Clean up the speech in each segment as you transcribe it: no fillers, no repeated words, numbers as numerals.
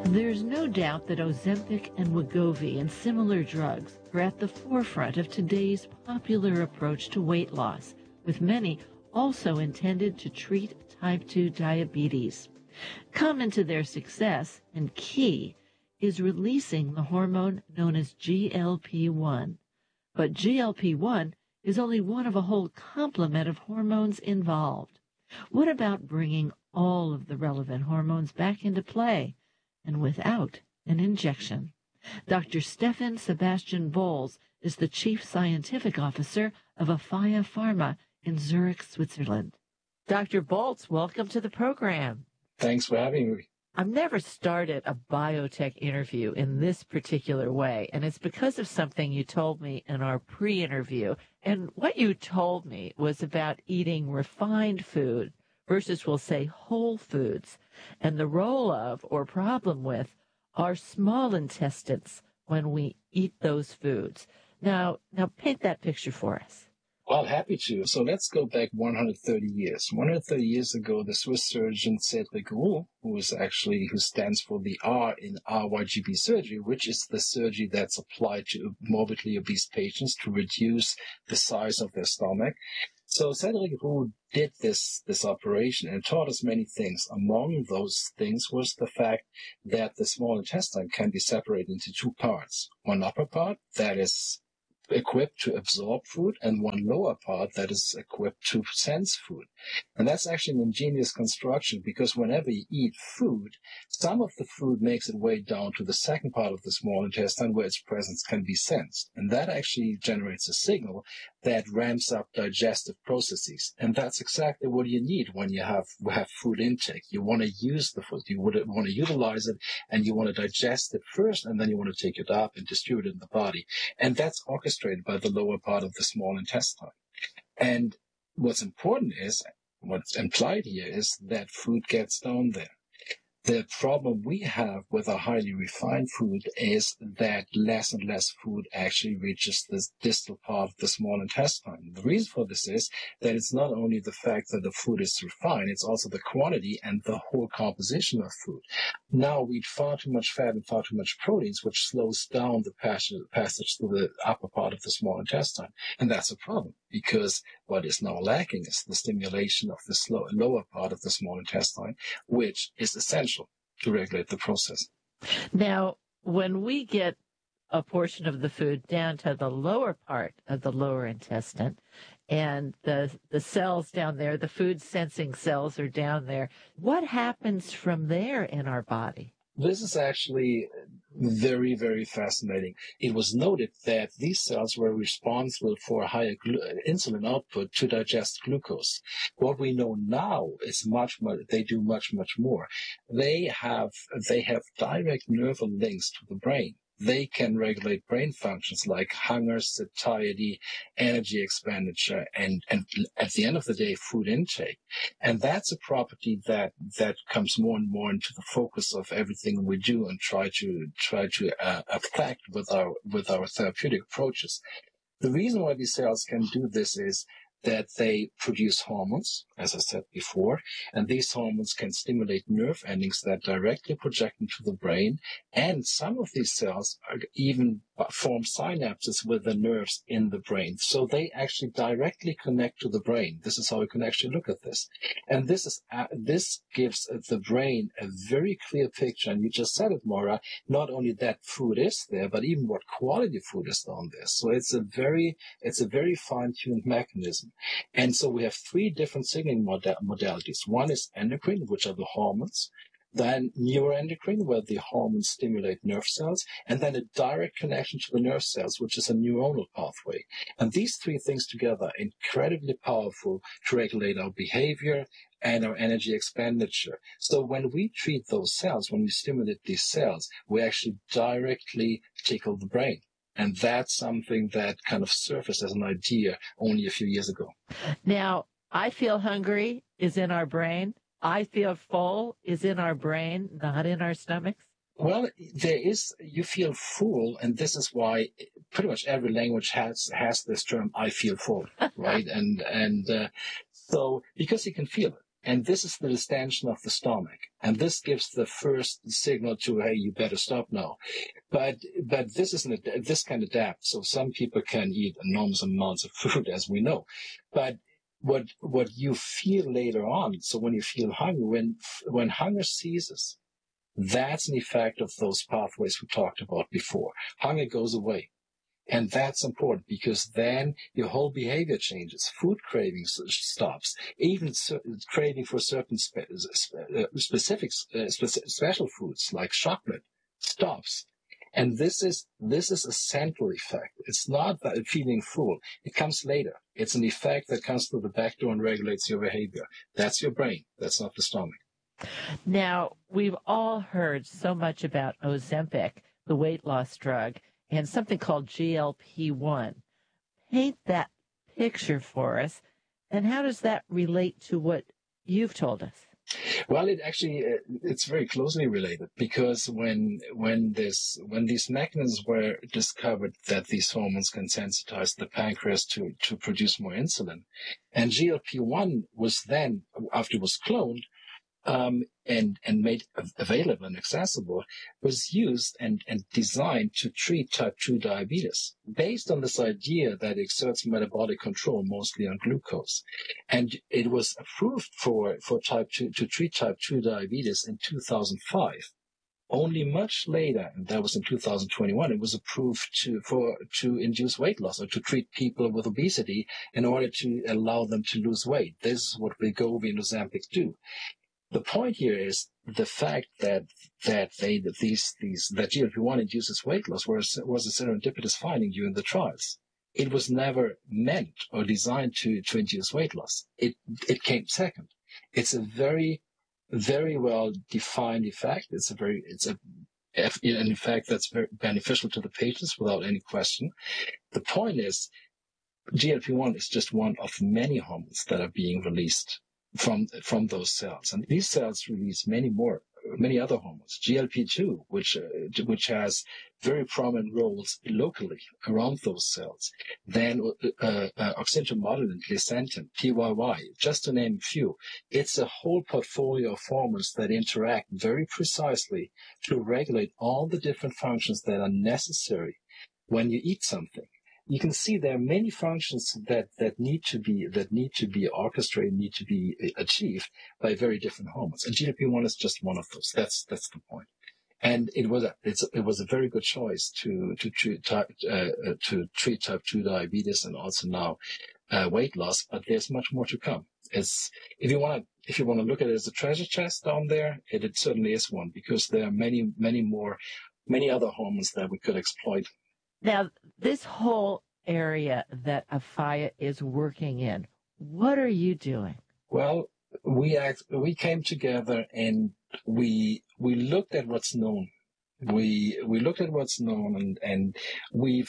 There's no doubt that Ozempic and Wegovy and similar drugs are at the forefront of today's popular approach to weight loss, with many also intended to treat type 2 diabetes. Common to their success and key is releasing the hormone known as GLP-1. But GLP-1 is only one of a whole complement of hormones involved. What about bringing all of the relevant hormones back into play and without an injection? Dr. Stefan Sebastian Bols is the Chief Scientific Officer of Afaya Pharma in Zurich, Switzerland. Dr. Bols, welcome to the program. Thanks for having me. I've never started a biotech interview in this particular way, and it's because of something you told me in our pre-interview. And what you told me was about eating refined food versus, we'll say, whole foods, and the role of or problem with our small intestines when we eat those foods. Now paint that picture for us. Well, happy to. So let's go back 130 years. 130 years ago, the Swiss surgeon Cédric Roux, who stands for the R in RYGB surgery, which is the surgery that's applied to morbidly obese patients to reduce the size of their stomach. So Cédric Roux did this operation and taught us many things. Among those things was the fact that the small intestine can be separated into two parts. One upper part that is equipped to absorb food, and one lower part that is equipped to sense food. And that's actually an ingenious construction, because whenever you eat food, some of the food makes its way down to the second part of the small intestine where its presence can be sensed. And that actually generates a signal that ramps up digestive processes. And that's exactly what you need when you have food intake. You want to use the food, you want to utilize it, and you want to digest it first, and then you want to take it up and distribute it in the body. And that's orchestrated by the lower part of the small intestine. And what's important is, what's implied here is that food gets down there. The problem we have with our highly refined food is that less and less food actually reaches this distal part of the small intestine. The reason for this is that it's not only the fact that the food is refined, it's also the quantity and the whole composition of food. Now we eat far too much fat and far too much proteins, which slows down the passage through the upper part of the small intestine. And that's a problem, because what is now lacking is the stimulation of the lower part of the small intestine, which is essential to regulate the process. Now, when we get a portion of the food down to the lower part of the lower intestine, and the cells down there, the food sensing cells are down there, what happens from there in our body? This is actually very, very fascinating. It was noted that these cells were responsible for a higher insulin output to digest glucose. What we know now is they do much more. They have direct nerval links to the brain. They can regulate brain functions like hunger, satiety, energy expenditure, and at the end of the day, food intake. And that's a property that comes more and more into the focus of everything we do and try to affect with our therapeutic approaches. The reason why these cells can do this is that they produce hormones, as I said before, and these hormones can stimulate nerve endings that directly project into the brain, and some of these cells even form synapses with the nerves in the brain. So they actually directly connect to the brain. This is how we can actually look at this. And this gives the brain a very clear picture, and you just said it, Maura, not only that food is there, but even what quality food is down there. So it's a very fine-tuned mechanism. And so we have three different signaling modalities. One is endocrine, which are the hormones. Then neuroendocrine, where the hormones stimulate nerve cells, and then a direct connection to the nerve cells, which is a neuronal pathway. And these three things together are incredibly powerful to regulate our behavior and our energy expenditure. So when we treat those cells, when we stimulate these cells, we actually directly tickle the brain. And that's something that kind of surfaced as an idea only a few years ago. Now, I feel hungry is in our brain. I feel full is in our brain, not in our stomachs. Well, you feel full, and this is why pretty much every language has this term, I feel full, right? So, because you can feel it. And this is the distension of the stomach. And this gives the first signal to, hey, you better stop now. But this can adapt. So some people can eat enormous amounts of food, as we know. But what you feel later on, so when you feel hungry, when hunger ceases, that's an effect of those pathways we talked about before. Hunger goes away. And that's important because then your whole behavior changes. Food cravings stops. Even craving for certain specific special foods like chocolate stops. And this is a central effect. It's not that feeling full. It comes later. It's an effect that comes through the back door and regulates your behavior. That's your brain. That's not the stomach. Now, we've all heard so much about Ozempic, the weight loss drug, and something called GLP-1. Paint that picture for us, and how does that relate to what you've told us? Well, it's very closely related because when these mechanisms were discovered that these hormones can sensitize the pancreas to produce more insulin, and GLP-1 was then, after it was cloned, and made available and accessible, was used and designed to treat type 2 diabetes, based on this idea that it exerts metabolic control mostly on glucose. And it was approved for type 2 to treat type 2 diabetes in 2005. Only much later, and that was in 2021, it was approved to induce weight loss or to treat people with obesity in order to allow them to lose weight. This is what Wegovy and Ozempic do. The point here is the fact that GLP-1 induces weight loss was a serendipitous finding during the trials. It was never meant or designed to induce weight loss. It came second. It's a very, very well defined effect. It's an effect that's very beneficial to the patients without any question. The point is, GLP-1 is just one of many hormones that are being released from those cells. And these cells release many other hormones. GLP-2, which has very prominent roles locally around those cells. Then oxyntomodulin, glycentrin, PYY, just to name a few. It's a whole portfolio of hormones that interact very precisely to regulate all the different functions that are necessary when you eat something. You can see there are many functions that need to be orchestrated, need to be achieved by very different hormones. And GLP-1 is just one of those. That's the point. And it was a very good choice to treat type 2 diabetes and also now weight loss. But there's much more to come. If you want to look at it as a treasure chest down there, it certainly is one, because there are many other hormones that we could exploit. Now, this whole area that Aphia is working in, what are you doing? Well, we came together and we looked at what's known. We looked at what's known, and we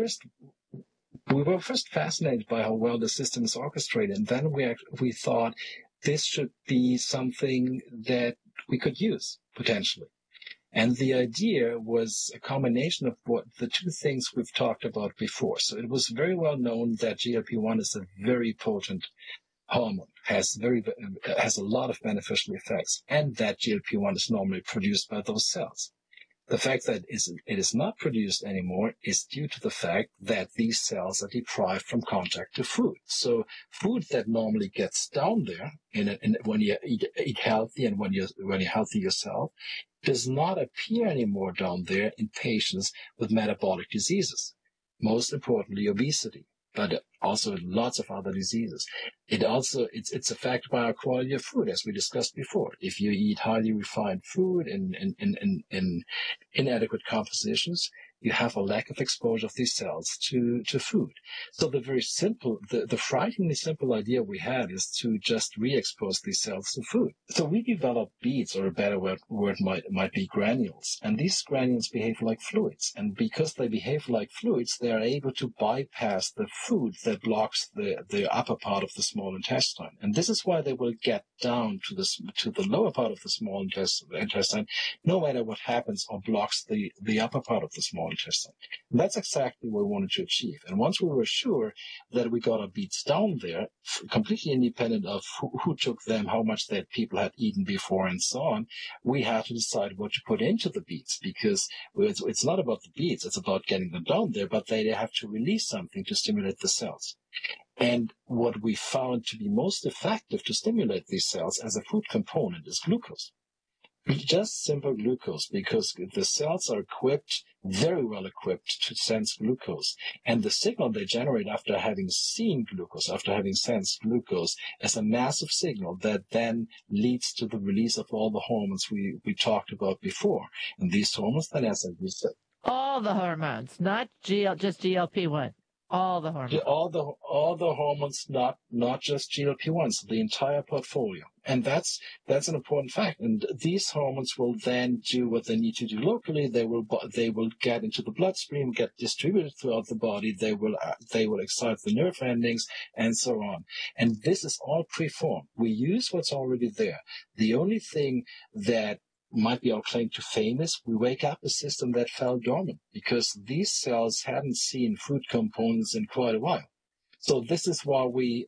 were first fascinated by how well the system is orchestrated, and then we thought this should be something that we could use potentially. And the idea was a combination of what the two things we've talked about before. So it was very well known that GLP-1 is a very potent hormone, has a lot of beneficial effects, and that GLP-1 is normally produced by those cells. The fact that it is not produced anymore is due to the fact that these cells are deprived from contact to food. So food that normally gets down there when you eat healthy and when you're healthy yourself does not appear anymore down there in patients with metabolic diseases. Most importantly, obesity, but also lots of other diseases. It's affected by our quality of food, as we discussed before. If you eat highly refined food in inadequate compositions, you have a lack of exposure of these cells to food. So the frighteningly simple idea we had is to just re-expose these cells to food. So we developed beads, or a better word might be granules. And these granules behave like fluids. And because they behave like fluids, they are able to bypass the food that blocks the upper part of the small intestine. And this is why they will get down to the lower part of the small intestine, no matter what happens or blocks the upper part of the small intestine. And that's exactly what we wanted to achieve. And once we were sure that we got our beets down there, completely independent of who took them, how much that people had eaten before, and so on, we had to decide what to put into the beets, because it's not about the beets, it's about getting them down there, but they have to release something to stimulate the cells. And what we found to be most effective to stimulate these cells as a food component is glucose. Just simple glucose, because the cells are very well equipped to sense glucose. And the signal they generate after having seen glucose, after having sensed glucose, is a massive signal that then leads to the release of all the hormones we talked about before. And these hormones then, as I said, all the hormones, not just GLP-1. All the hormones. All the hormones, not just GLP-1s, the entire portfolio. And that's an important fact. And these hormones will then do what they need to do locally. They will get into the bloodstream, get distributed throughout the body. They will excite the nerve endings, and so on. And this is all preformed. We use what's already there. The only thing that might be our claim to fame is we wake up a system that fell dormant, because these cells hadn't seen food components in quite a while. So this is what we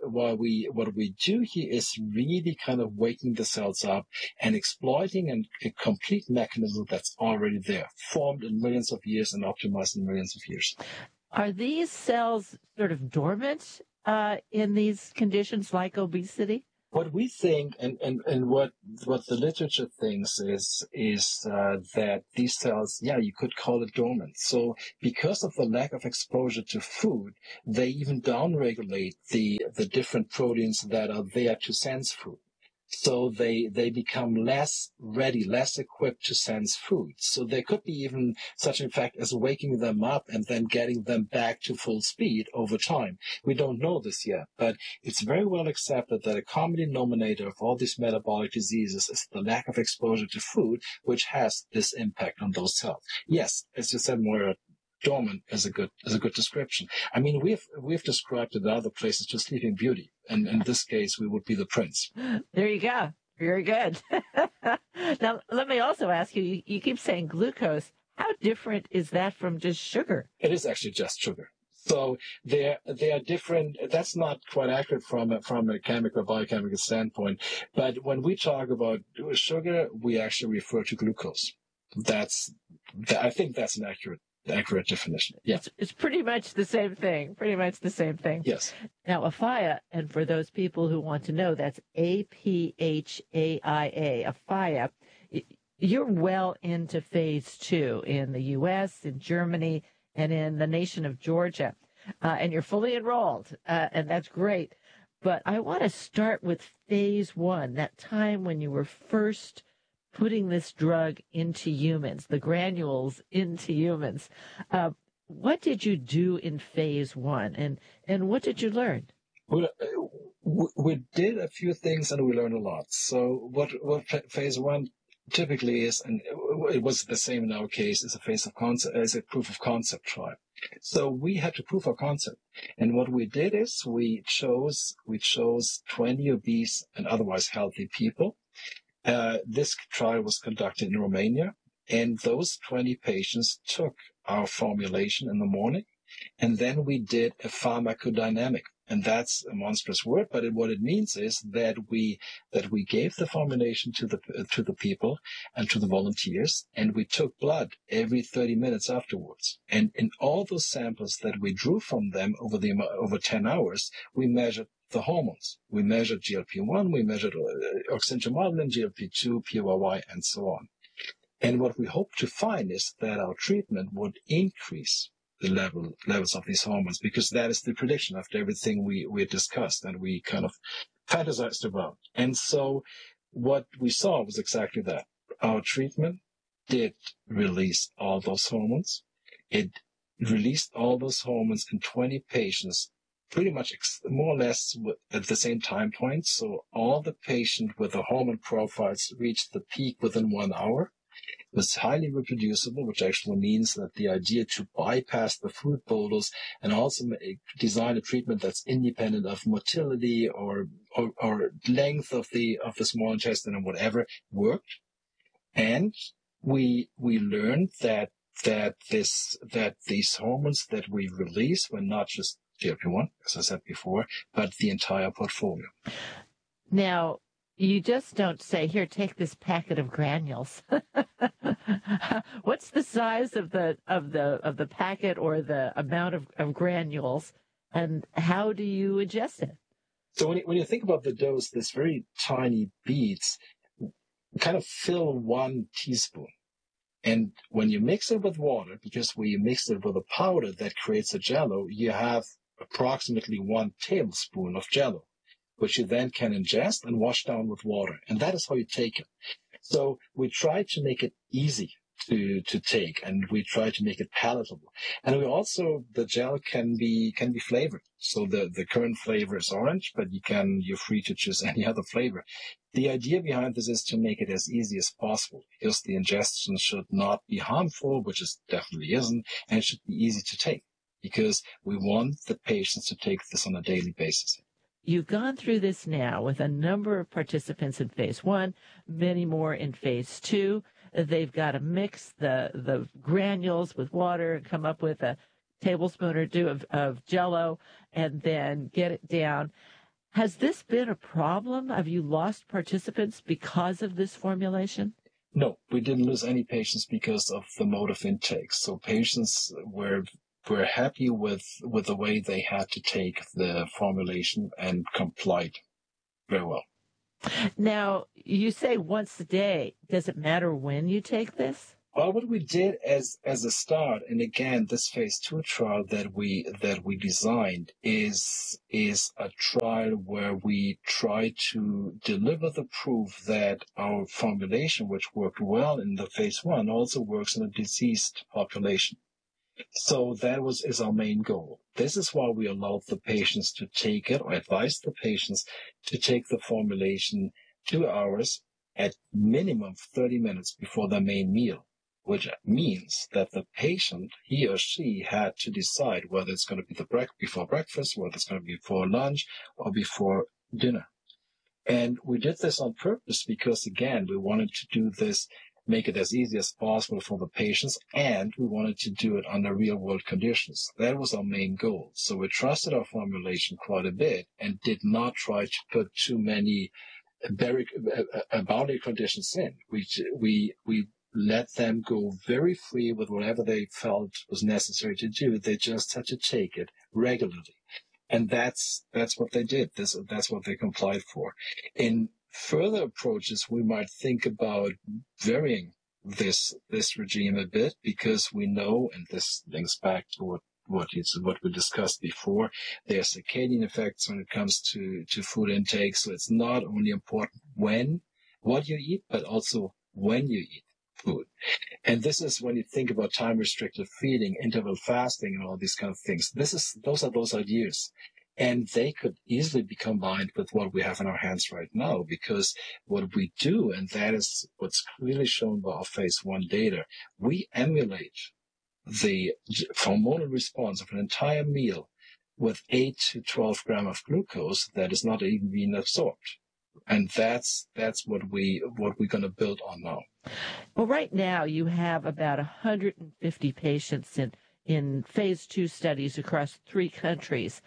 do here is really kind of waking the cells up and exploiting a complete mechanism that's already there, formed in millions of years and optimized in millions of years. Are these cells sort of dormant in these conditions like obesity? What we think, and what the literature thinks is that these cells, you could call it dormant. So because of the lack of exposure to food, they even downregulate the different proteins that are there to sense food. So they become less ready, less equipped to sense food. So there could be even such an effect as waking them up and then getting them back to full speed over time. We don't know this yet, but it's very well accepted that a common denominator of all these metabolic diseases is the lack of exposure to food, which has this impact on those cells. Yes, as you said, Moira, dormant is a good description. I mean, we've described it in other places to Sleeping Beauty, and in this case, we would be the prince. There you go. Very good. Now, let me also ask you. You keep saying glucose. How different is that from just sugar? It is actually just sugar. So they are different. That's not quite accurate from a chemical, biochemical standpoint. But when we talk about sugar, we actually refer to glucose. I think that's an accurate definition. Yeah. It's pretty much the same thing. Yes. Now, APHAIA, and for those people who want to know, that's APHAIA, APHAIA. You're well into phase 2 in the U.S., in Germany, and in the nation of Georgia. And you're fully enrolled, and that's great. But I want to start with phase 1, that time when you were first putting this drug into humans, the granules into humans. What did you do in phase 1, and what did you learn? We did a few things and we learned a lot. So what phase 1 typically is, and it was the same in our case, is a proof of concept trial. So we had to prove our concept. And what we did is we chose 20 obese and otherwise healthy people. This trial was conducted in Romania, and those 20 patients took our formulation in the morning, and then we did a pharmacodynamic. And that's a monstrous word, but what it means is that we gave the formulation to the people and to the volunteers, and we took blood every 30 minutes afterwards. And in all those samples that we drew from them over 10 hours, we measured the hormones. We measured GLP-1, we measured oxyntomodulin, GLP-2, PYY, and so on. And what we hope to find is that our treatment would increase the levels of these hormones, because that is the prediction after everything we discussed and we kind of fantasized about. And so what we saw was exactly that. Our treatment did release all those hormones. It released all those hormones in 20 patients pretty much more or less at the same time point. So all the patients with the hormone profiles reached the peak within 1 hour. It was highly reproducible, which actually means that the idea to bypass the food bolus and also design a treatment that's independent of motility or length of the small intestine and whatever worked. And we learned that that these hormones that we release were not just GLP-1, as I said before, but the entire portfolio. Now, you just don't say, here, take this packet of granules. What's the size of the packet or the amount of granules, and how do you ingest it? So when you think about the dose, this very tiny beads kind of fill 1 teaspoon. And when you mix it with water, because when you mix it with a powder that creates a jello, you have approximately 1 tablespoon of jello, which you then can ingest and wash down with water. And that is how you take it. So we try to make it easy to take, and we try to make it palatable. And we also, the gel can be flavored. So the current flavor is orange, but you're free to choose any other flavor. The idea behind this is to make it as easy as possible, because the ingestion should not be harmful, which it definitely isn't, and it should be easy to take, because we want the patients to take this on a daily basis. You've gone through this now with a number of participants in phase 1, many more in phase 2. They've got to mix the granules with water and come up with a tablespoon or 2 of Jell-O and then get it down. Has this been a problem? Have you lost participants because of this formulation? No, we didn't lose any patients because of the mode of intake. So patients were happy with the way they had to take the formulation and complied very well. Now, you say once a day. Does it matter when you take this? Well, what we did as a start, and again, this phase 2 trial that we designed is a trial where we try to deliver the proof that our formulation, which worked well in the phase 1, also works in a diseased population. So that is our main goal. This is why we allowed the patients to take it, or advised the patients to take the formulation 2 hours at minimum 30 minutes before their main meal, which means that the patient, he or she, had to decide whether it's going to be before breakfast, whether it's going to be before lunch, or before dinner. And we did this on purpose because, again, we wanted to do this, make it as easy as possible for the patients, and we wanted to do it under real-world conditions. That was our main goal. So we trusted our formulation quite a bit and did not try to put too many boundary conditions in. We let them go very free with whatever they felt was necessary to do. They just had to take it regularly. And that's what they did. That's what they complied for. In further approaches, we might think about varying this regime a bit, because we know, and this links back to what we discussed before, there are circadian effects when it comes to food intake. So it's not only important what you eat, but also when you eat food. And this is when you think about time-restricted feeding, interval fasting, and all these kind of things. Those are those ideas. And they could easily be combined with what we have in our hands right now, because what we do, and that is what's clearly shown by our phase 1 data, we emulate the hormonal response of an entire meal with 8 to 12 grams of glucose that is not even being absorbed. And that's what we're going to build on now. Well, right now you have about 150 patients in phase 2 studies across 3 countries.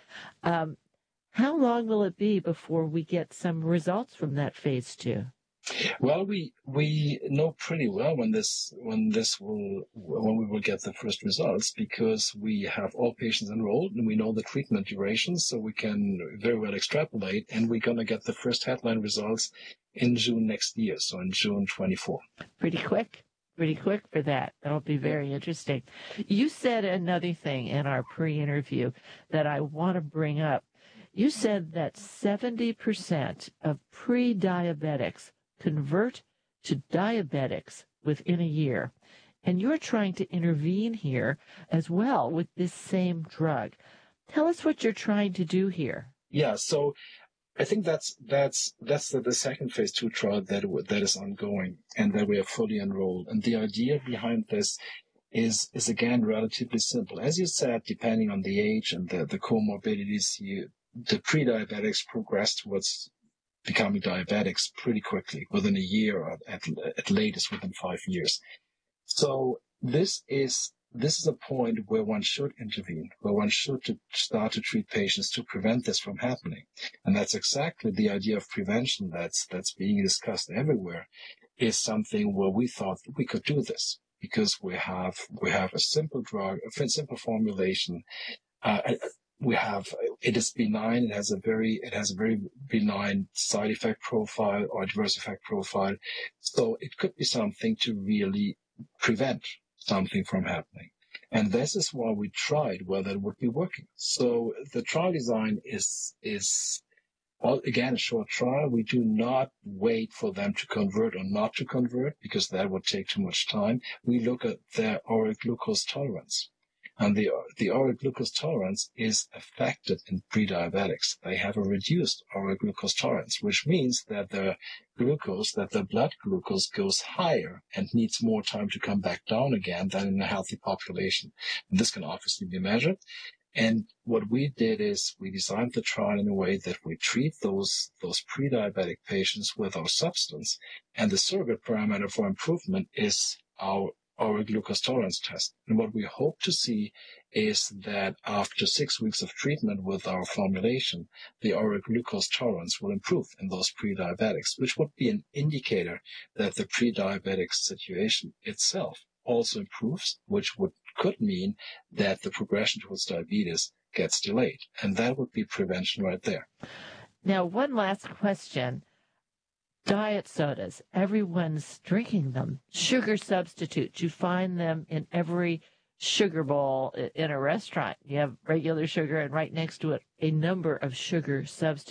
How long will it be before we get some results from that phase 2? Well, we know pretty well when we will get the first results, because we have all patients enrolled and we know the treatment duration, so we can very well extrapolate, and we're going to get the first headline results in June next year, so in June 24. Pretty quick for that. That'll be very interesting. You said another thing in our pre-interview that I want to bring up. You said that 70% of pre-diabetics convert to diabetics within a year. And you're trying to intervene here as well with this same drug. Tell us what you're trying to do here. Yeah, so I think that's the second phase 2 trial that is ongoing and that we are fully enrolled. And the idea behind this is again relatively simple. As you said, depending on the age and the comorbidities, the pre-diabetics progress towards becoming diabetics pretty quickly, within a year, or at latest within 5 years. So this is a point where one should intervene, where one should start to treat patients to prevent this from happening. And that's exactly the idea of prevention that's being discussed everywhere, is something where we thought we could do this because we have a simple drug, a simple formulation. It is benign. It has a very benign side effect profile or adverse effect profile. So it could be something to really prevent something from happening. And this is why we tried whether it would be working. So the trial design is again, a short trial. We do not wait for them to convert or not to convert because that would take too much time. We look at their oral glucose tolerance. And the oral glucose tolerance is affected in pre-diabetics. They have a reduced oral glucose tolerance, which means that the blood glucose goes higher and needs more time to come back down again than in a healthy population. And this can obviously be measured. And what we did is we designed the trial in a way that we treat those pre-diabetic patients with our substance, and the surrogate parameter for improvement is our oral glucose tolerance test. And what we hope to see is that after 6 weeks of treatment with our formulation, the oral glucose tolerance will improve in those pre-diabetics, which would be an indicator that the pre-diabetic situation itself also improves, which could mean that the progression towards diabetes gets delayed. And that would be prevention right there. Now, one last question. Diet sodas, everyone's drinking them. Sugar substitutes, you find them in every sugar bowl in a restaurant. You have regular sugar and right next to it a number of sugar substitutes.